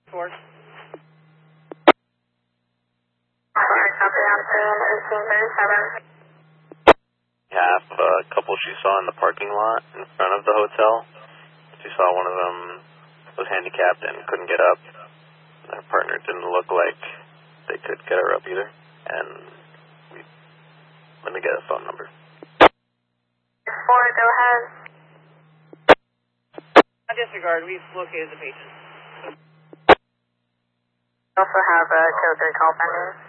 4. Copy on scene 1837. Half a couple she saw in the parking lot in front of the hotel. She saw one of them was handicapped and couldn't get up. Their partner didn't look like they could get her up either. And let me get a phone number. 4, go ahead. On disregard, we've located the patient. Also have a code 3 call pending.